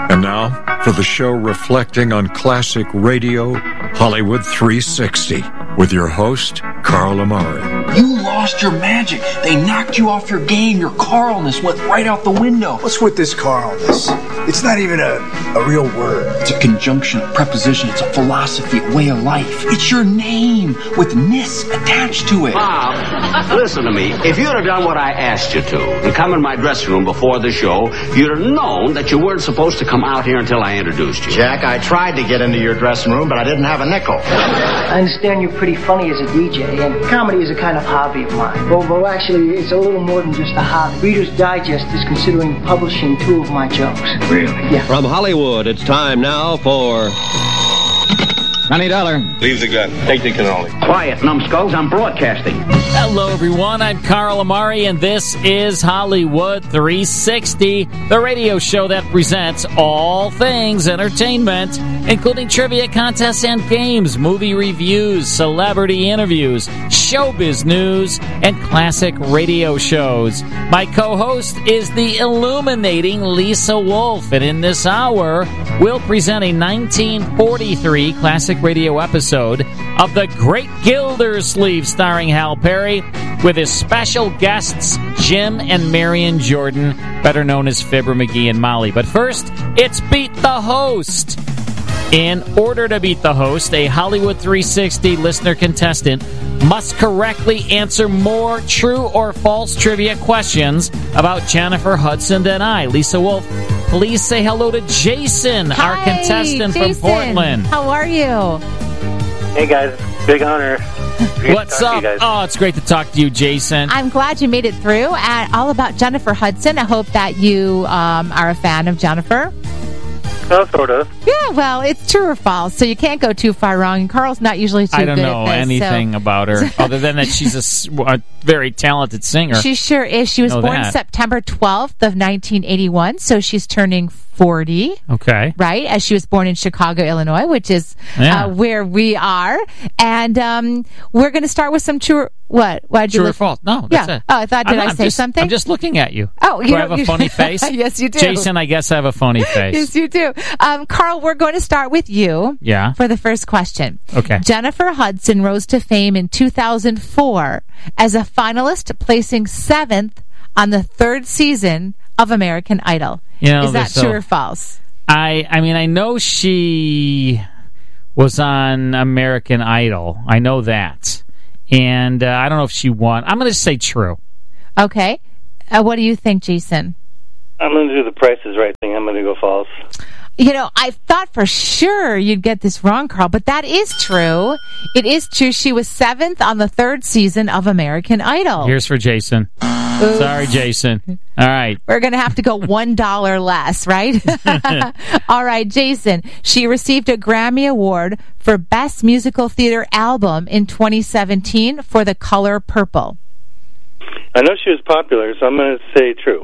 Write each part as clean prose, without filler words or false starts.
And now, for the show reflecting on classic radio, Hollywood 360, with your host, Carl Amari. You lost your magic. They knocked you off your game. Your Carlness went right out the window. What's with this Carlness? It's not even a real word. It's a conjunction, a preposition. It's a philosophy, a way of life. It's your name with ness attached to it. Bob, listen to me. If you'd have done what I asked you to and come in my dressing room before the show, you'd have known that you weren't supposed to come out here until I introduced you. Jack, I tried to get into your dressing room, but I didn't have a nickel. I understand you're pretty funny as a DJ, and comedy is a kind of hobby of mine. Well, actually, it's a little more than just a hobby. Reader's Digest is considering publishing 2 of my jokes. Really? Yeah. From Hollywood, it's time now for... $20. Leave the gun. Take the cannoli. Quiet, numbskulls. I'm broadcasting. Hello, everyone. I'm Carl Amari, and this is Hollywood 360, the radio show that presents all things entertainment, including trivia contests and games, movie reviews, celebrity interviews, showbiz news, and classic radio shows. My co-host is the illuminating Lisa Wolf, and in this hour, we'll present a 1943 classic radio episode of The Great Gildersleeve, starring Hal Perry, with his special guests Jim and Marion Jordan, better known as Fibber McGee and Molly. But first, it's Beat the Host. In order to beat the host, a Hollywood 360 listener contestant must correctly answer more true or false trivia questions about Jennifer Hudson than I. Lisa Wolf, please say hello to Jason, Hi, our contestant Jason. from Portland. How are you? Hey, guys. Big honor. What's up? Oh, it's great to talk to you, Jason. I'm glad you made it through. And all about Jennifer Hudson. I hope that you are a fan of Jennifer. Oh, sort of. Yeah, well, it's true or false, so you can't go too far wrong. And Carl's not usually too good at this. I don't know anything about her, other than that she's a very talented singer. She sure is. She was born September 12th of 1981, so she's turning 40. Okay. Right? As she was born in Chicago, Illinois, which is where we are. And we're going to start with some true... What? Why'd you True or false? No, that's it. Oh, I thought, did I say something? I'm just looking at you. Oh, do I have a funny face? Yes, you do. Jason, I guess I have a funny face. Yes, you do. Carl, we're going to start with you for the first question. Okay. Jennifer Hudson rose to fame in 2004 as a finalist, placing 7th on the 3rd season of American Idol. Is that true or false? I mean, I know she was on American Idol. I know that. And I don't know if she won. I'm going to say true. Okay. What do you think, Jason? I'm going to do the Price is Right thing. I'm going to go false. You know, I thought for sure you'd get this wrong, Carl, but that is true. It is true. She was 7th on the 3rd season of American Idol. Here's for Jason. Oops. Sorry, Jason. All right. We're going to have to go $1 less, right? All right, Jason. She received a Grammy Award for Best Musical Theater Album in 2017 for The Color Purple. I know she was popular, so I'm going to say true.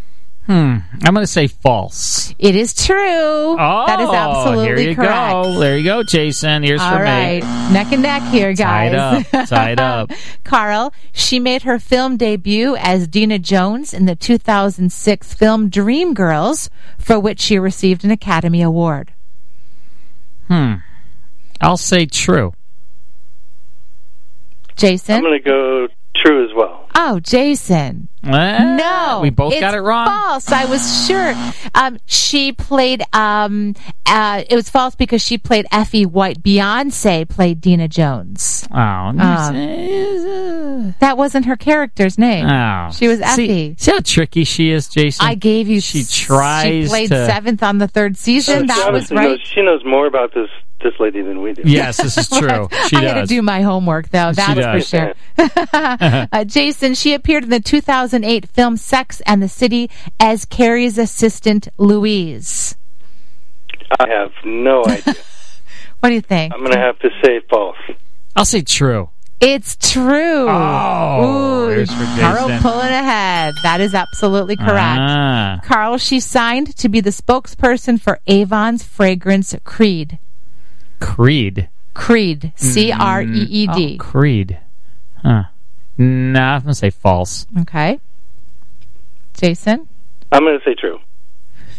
I'm going to say false. It is true. Oh, that is absolutely correct. Go. There you go, Jason. Here's for me. All right. Neck and neck here, guys. Tied up. Carl, she made her film debut as Dina Jones in the 2006 film Dreamgirls, for which she received an Academy Award. I'll say true. Jason? I'm going to go true as well. Oh, Jason. No. We both got it wrong. False. I was sure. She played, it was false because she played Effie White. Beyonce played Dina Jones. Oh. That wasn't her character's name. Oh. She was Effie. See how tricky she is, Jason? I gave you... She tries She played to... 7th on the 3rd season. That was right. She knows more about this lady than we do. Yes, this is true. She does. I had to do my homework, though. That's for sure. Jason, she appeared in the 2008 film Sex and the City as Carrie's assistant, Louise. I have no idea. What do you think? I'm going to have to say false. I'll say true. It's true. Oh, ooh, Carl pulling ahead. That is absolutely correct. Carl, she signed to be the spokesperson for Avon's fragrance Creed. Creed? Creed. C-R-E-E-D. Oh, Creed. Huh. Nah, I'm going to say false. Okay. Jason? I'm going to say true.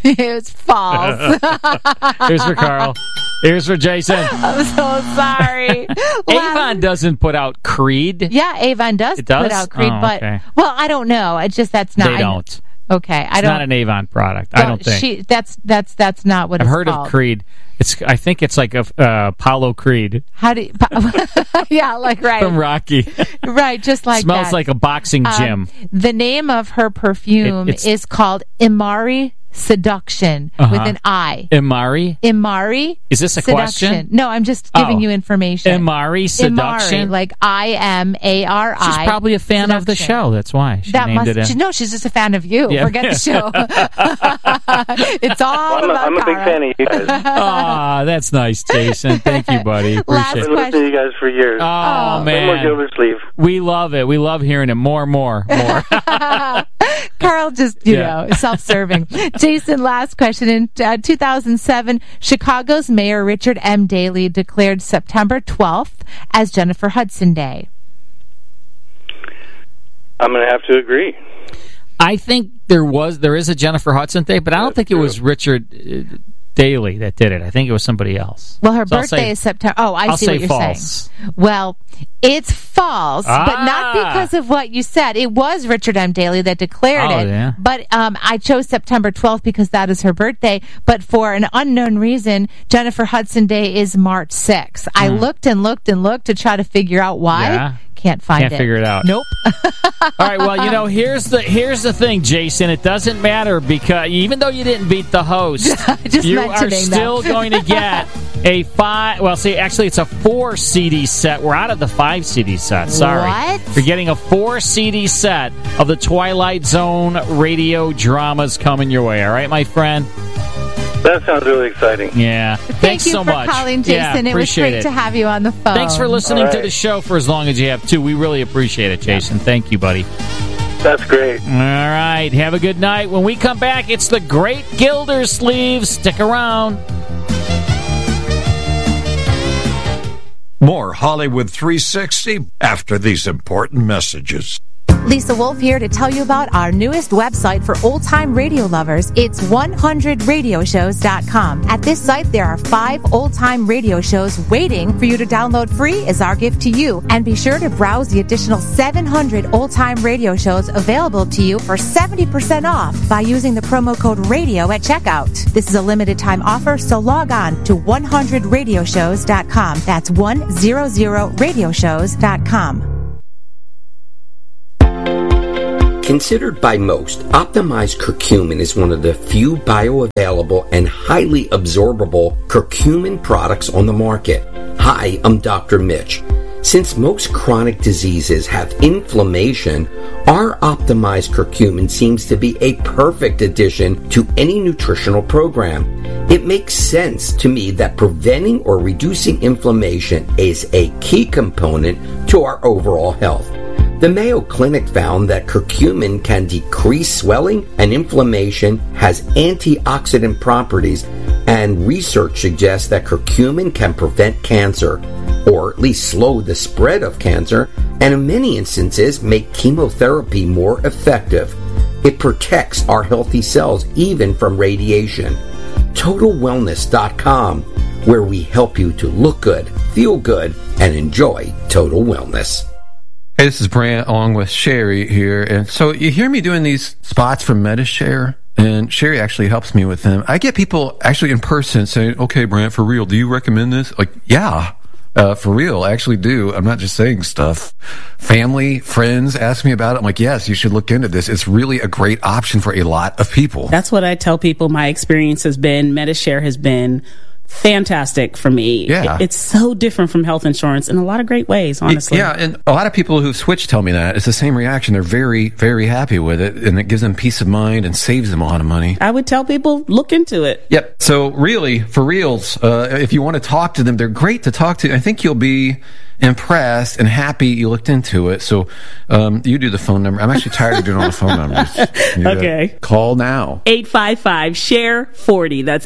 It's false. Here's for Carl. Here's for Jason. I'm so sorry. Avon doesn't put out Creed. Yeah, Avon does It does? put out Creed, Oh, but okay. well, I don't know. It's just that's not. They don't. Okay, It's not an Avon product. I don't think. That's not what I've it's heard called. of Creed. I think it's like a Apollo Creed How do you, yeah, like right. from Rocky. Right, just like Smells that. like a boxing gym. The name of her perfume is called Imari Seduction with an I. Imari? Is this a Seduction. question? No, I'm just giving you information. Imari Seduction? Imari, like IMARI. She's probably a fan of the show. That's why she named it. No, she's just a fan of you. Yeah. Forget the show. It's all about I'm a big Cara. fan of you guys. Ah, that's nice, Jason. Thank you, buddy. Last Appreciate I've it. been listening to you guys for years. Oh, No more man. Gildersleeve. We love it. We love hearing it. More. Carl just, self-serving. Jason, last question. In 2007, Chicago's Mayor Richard M. Daley declared September 12th as Jennifer Hudson Day. I'm going to have to agree. I think there is a Jennifer Hudson Day, but I don't think it was Richard Daley that did it. I think it was somebody else. Well, her So birthday is September. Oh, I I'll see say what you're false. saying. Well, it's false, but not because of what you said. It was Richard M. Daley that declared it. Yeah. But I chose September 12th because that is her birthday. But for an unknown reason, Jennifer Hudson Day is March 6th. I looked and looked and looked to try to figure out why. Yeah. Can't find it. Can't figure it out. Nope. All right, well, here's the thing, Jason. It doesn't matter because even though you didn't beat the host, Just you are mentioning still that. going to get a 5. Well, see, actually, it's a 4 CD set. We're out of the 5 CD set. Sorry, What? You're getting a 4 CD set of the Twilight Zone radio dramas coming your way. All right, my friend. That sounds really exciting. Yeah. Thank you so for much. calling, Jason. Yeah, it was appreciate great it. to have you on the phone. Thanks for listening All to right. the show for as long as you have, too. We really appreciate it, Jason. Thank you, buddy. That's great. All right. Have a good night. When we come back, it's the Great Gildersleeve. Stick around. More Hollywood 360 after these important messages. Lisa Wolf here to tell you about our newest website for old-time radio lovers. It's 100radioshows.com. At this site, there are 5 old-time radio shows waiting for you to download free as our gift to you. And be sure to browse the additional 700 old-time radio shows available to you for 70% off by using the promo code RADIO at checkout. This is a limited-time offer, so log on to 100radioshows.com. That's 100radioshows.com. Considered by most, optimized curcumin is one of the few bioavailable and highly absorbable curcumin products on the market. Hi, I'm Dr. Mitch. Since most chronic diseases have inflammation, our optimized curcumin seems to be a perfect addition to any nutritional program. It makes sense to me that preventing or reducing inflammation is a key component to our overall health. The Mayo Clinic found that curcumin can decrease swelling and inflammation, has antioxidant properties, and research suggests that curcumin can prevent cancer, or at least slow the spread of cancer, and in many instances make chemotherapy more effective. It protects our healthy cells even from radiation. TotalWellness.com, where we help you to look good, feel good, and enjoy total wellness. Hey, this is Brant along with Sherry here. And so you hear me doing these spots from MediShare, and Sherry actually helps me with them. I get people actually in person saying, okay, Brant, for real, do you recommend this? Like, yeah, for real, I actually do. I'm not just saying stuff. Family, friends ask me about it. I'm like, yes, you should look into this. It's really a great option for a lot of people. That's what I tell people my experience has been. MediShare has been fantastic for me. Yeah. It's so different from health insurance in a lot of great ways, honestly. Yeah, and a lot of people who've switched tell me that. It's the same reaction. They're very, very happy with it, and it gives them peace of mind and saves them a lot of money. I would tell people, look into it. Yep. So really, for reals, if you want to talk to them, they're great to talk to. I think you'll be impressed and happy you looked into it. So you do the phone number. I'm actually tired of doing all the phone numbers. Okay. Call now. 855-SHARE-40. That's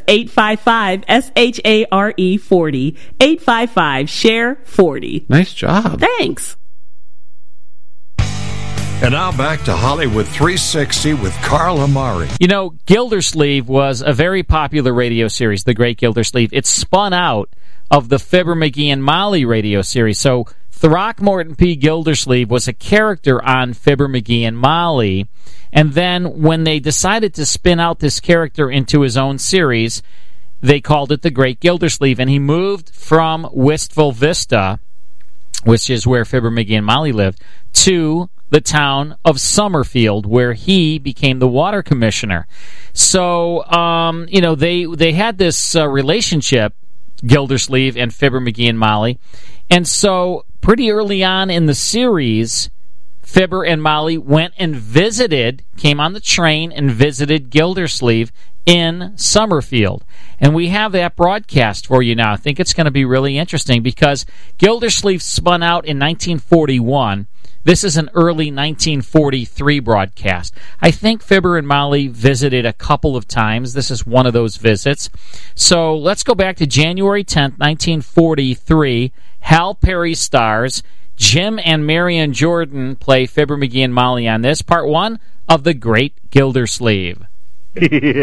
855-SHARE 40. 855-SHARE-40. Nice job. Thanks. And now back to Hollywood 360 with Carl Amari. You know, Gildersleeve was a very popular radio series, The Great Gildersleeve. It spun out of the Fibber, McGee, and Molly radio series. So Throckmorton P. Gildersleeve was a character on Fibber, McGee, and Molly. And then when they decided to spin out this character into his own series, they called it The Great Gildersleeve. And he moved from Wistful Vista, which is where Fibber, McGee, and Molly lived, to the town of Summerfield, where he became the water commissioner. So, they had this relationship, Gildersleeve and Fibber, McGee, and Molly. And so, pretty early on in the series, Fibber and Molly went and came on the train and visited Gildersleeve in Summerfield. And we have that broadcast for you now. I think it's going to be really interesting because Gildersleeve spun out in 1941. This is an early 1943 broadcast. I think Fibber and Molly visited a couple of times. This is one of those visits. So let's go back to January 10th, 1943. Hal Perry stars. Jim and Marion Jordan play Fibber, McGee, and Molly on this, part one of The Great Gildersleeve. Hey,